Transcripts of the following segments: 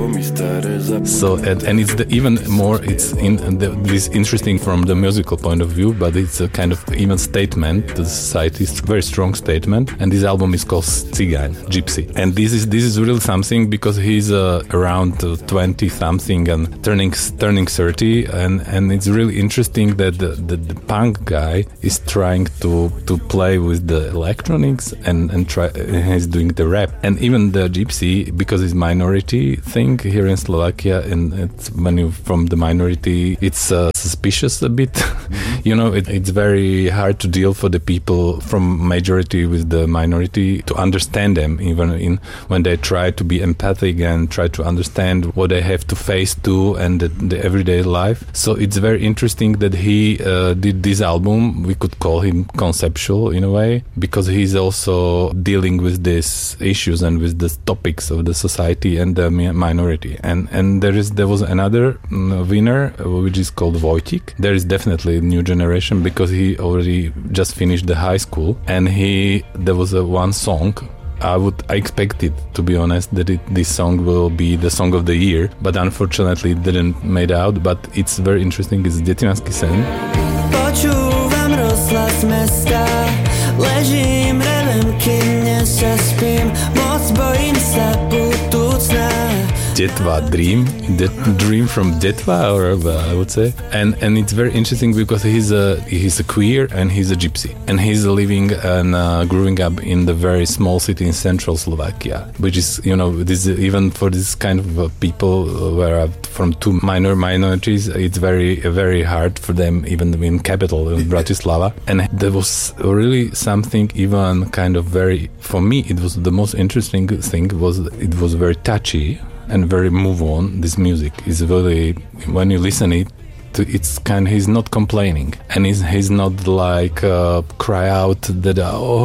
So and it's even more, it's this interesting from the musical point of view, but it's a kind of even statement to society. It's a very strong statement, and this album is called Cigány, Gypsy, and this is really something because he's around 20 something and turning 30, and it's really interesting that the punk guy is trying to play with the electronics and he's doing the rap, and even the Gypsy, because it's minority thing here in Slovakia, and it's when you're from the minority, it's suspicious a bit. It's very hard to deal for the people from majority with the minority to understand them, even when they try to be empathic and try to understand what they have to face too and the everyday life. So it's very interesting that he did this album. We could call him conceptual in a way, because he's also dealing with these issues and with the topics of the society and the minority. And there was another winner, which is called Vojtik. There is definitely a new generation because he already just finished the high school, and there was one song. I expected, to be honest, that this song will be the song of the year, but unfortunately it didn't made out. But it's very interesting. It's Dětinaský sen. Počúvam rozhlas mesta, ležím, revem, kým nezaspím, moc bojím sa budúcna. Detva dream from Detva, or I would say, and it's very interesting because he's a queer and he's a gypsy, and he's living and growing up in the very small city in central Slovakia, which is this even for this kind of people where are from two minorities, it's very very hard for them even in capital in Bratislava. And there was really something even kind of very, for me it was the most interesting thing, it was very touchy and very move on. This music is really, when you listen it's kind, he's not complaining, and he's not like cry out that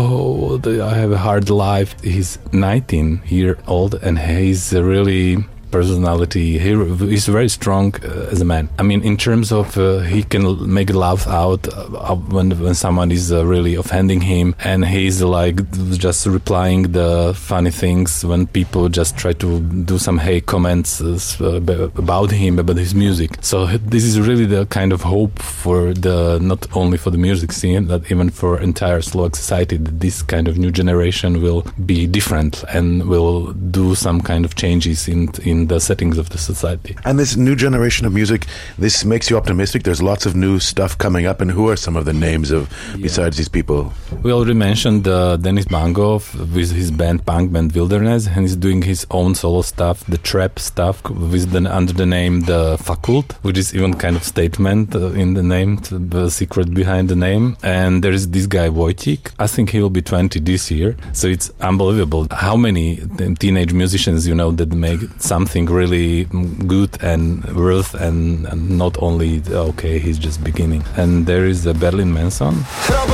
I have a hard life. He's 19-year-old and he's really personality. He's very strong as a man. I mean, in terms of he can make laugh out when someone is really offending him, and he's like just replying the funny things when people just try to do some hate comments about him, about his music. So this is really the kind of hope for not only for the music scene, but even for entire Slovak society, that this kind of new generation will be different and will do some kind of changes in the settings of the society. And this new generation of music, this makes you optimistic? There's lots of new stuff coming up, and who are some of the names besides these people? We already mentioned Denis Bangov with his punk band Wilderness, and he's doing his own solo stuff, the trap stuff, under the name The Fakult, which is even kind of statement in the name, the secret behind the name. And there is this guy Vojtik. I think he will be 20 this year, so it's unbelievable how many teenage musicians that make something really good and worth, and not only he's just beginning. And there is Berlin Manson.